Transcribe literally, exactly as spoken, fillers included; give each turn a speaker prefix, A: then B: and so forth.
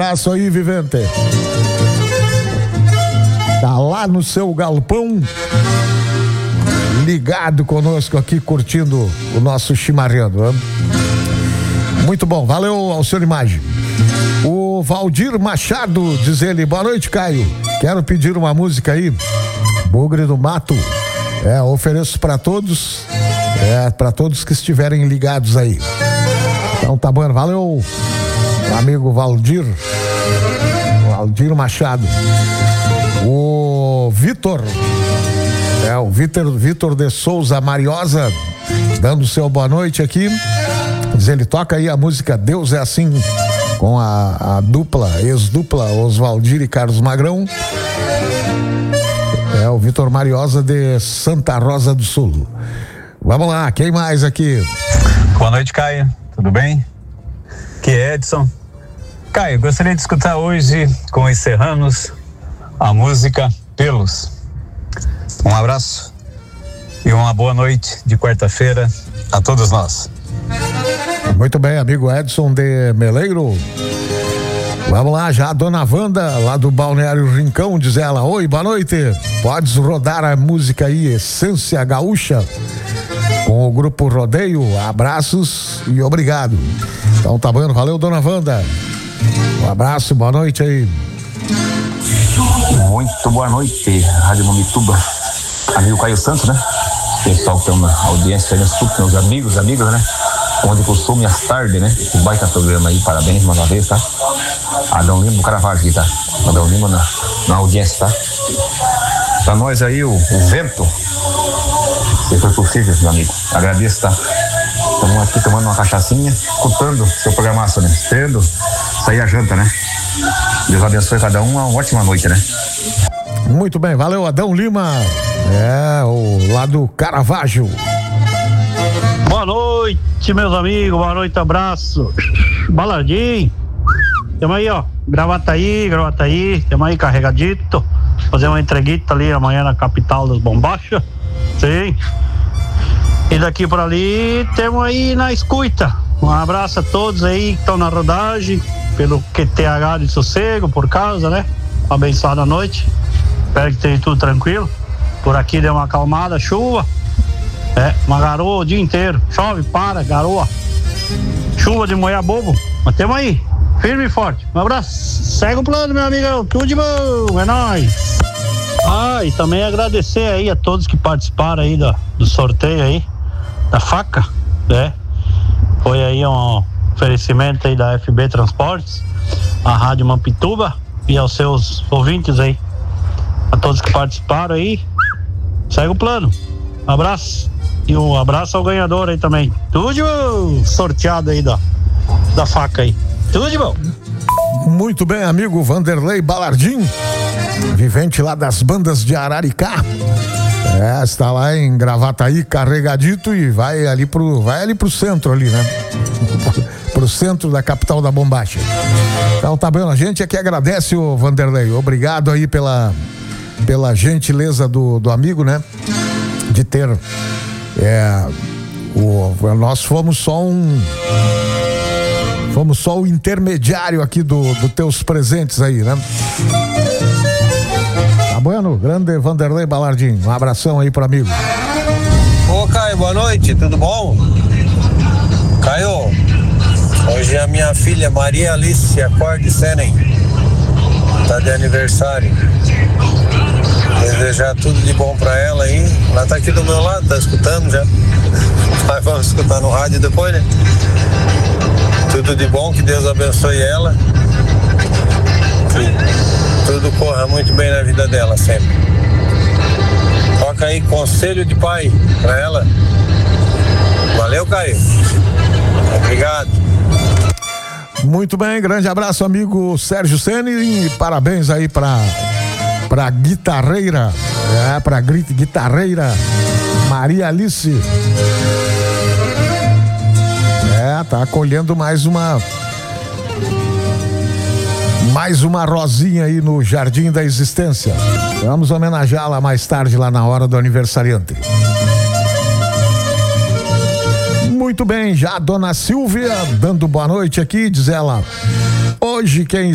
A: Abraço aí, Vivente. Tá lá no seu galpão, ligado conosco aqui, curtindo o nosso chimarrando. Muito bom, valeu ao senhor Imagem. O Valdir Machado diz ele: boa noite, Caio. Quero pedir uma música aí, Bugre do Mato. É, ofereço para todos, é, para todos que estiverem ligados aí. Então tá bom, valeu, amigo Valdir. Valdir Machado. O Vitor, é, o Vitor, Vitor de Souza Mariosa, dando seu boa noite aqui. Diz ele: toca aí a música Deus é Assim, com a, a dupla, ex-dupla Oswaldir e Carlos Magrão. É o Vitor Mariosa de Santa Rosa do Sul. Vamos lá, quem mais aqui?
B: Boa noite, Caio, tudo bem? Aqui é Edson. Caio, gostaria de escutar hoje com os Serranos a música Pelos. Um abraço e uma boa noite de quarta-feira a todos nós.
A: Muito bem, amigo Edson de Meleiro. Vamos lá, já a dona Wanda, lá do Balneário Rincão, diz ela: oi, boa noite. Podes rodar a música aí, Essência Gaúcha, com o grupo Rodeio. Abraços e obrigado. Então tá bom, valeu, dona Wanda. Um abraço, boa noite aí.
C: Muito boa noite, Rádio Momituba, amigo Caio Santos, né? Pessoal que tem uma audiência aí, meus amigos, amigas, né? Onde costume às tardes, né? Que baita programa aí, parabéns mais uma vez, tá? Adão Lima do Caravaggio aqui, tá? Adão Lima na, na audiência, tá? Pra nós aí, o, o vento, se foi possível, meu amigo, agradeço, tá? Estamos aqui tomando uma cachaçinha, escutando seu programaço, né? Esperando sair a janta, né? Deus abençoe cada um, uma ótima noite, né?
A: Muito bem, valeu, Adão Lima. É, o lá do Caravaggio.
D: Boa noite, meus amigos, boa noite, abraço. Balardinho. Tamo aí, ó, Gravataí, Gravataí, tamo aí carregadito. Fazer uma entreguita ali amanhã na capital das bombachas. Sim. E daqui por ali, temos aí na escuta. Um abraço a todos aí que estão na rodagem, pelo Q T H de sossego, por causa, né? Abençoada noite. Espero que tenha tudo tranquilo. Por aqui deu uma acalmada, chuva. É, uma garoa o dia inteiro. Chove, para, garoa. Chuva de moer bobo. Mas temos aí, firme e forte. Um abraço. Segue o plano, meu amigão. Tudo de bom. É nóis. Ah, e também agradecer aí a todos que participaram aí do, do sorteio aí, da faca, né? Foi aí um oferecimento aí da F B Transportes, a Rádio Mampituba e aos seus ouvintes aí. A todos que participaram aí, segue o plano. Um abraço. E um abraço ao ganhador aí também. Tudo de bom. Sorteado aí da, da faca aí. Tudo de bom.
A: Muito bem, amigo Vanderlei Balardim, vivente lá das bandas de Araricá. É, está lá em Gravataí, carregadito, e vai ali pro, vai ali pro centro ali, né? Pro centro da capital da bombacha. Então tá bem, a gente é que agradece, o Vanderlei. Obrigado aí pela, pela gentileza do, do amigo, né? De ter, é, o, nós fomos só um, fomos só o intermediário aqui do, do teus presentes aí, né? Tá bueno, grande Vanderlei Balardim, um abração aí pro amigo.
E: Ô Caio, boa noite, tudo bom? Caio, hoje a minha filha Maria Alice Acorde Senen tá de aniversário. Desejar tudo de bom pra ela aí. Ela tá aqui do meu lado, tá escutando já. Mas vamos escutar no rádio depois, né? Tudo de bom, que Deus abençoe ela. Que tudo corra muito bem na vida dela sempre. Toca aí Conselho de Pai pra ela. Valeu, Caio. Obrigado.
A: Muito bem, grande abraço, amigo Sérgio Sene, e parabéns aí pra pra guitarreira, é, pra guitarreira Maria Alice. É, tá acolhendo mais uma mais uma rosinha aí no Jardim da Existência. Vamos homenageá-la mais tarde lá na hora do aniversariante. Muito bem, já a dona Silvia dando boa noite aqui, diz ela: hoje quem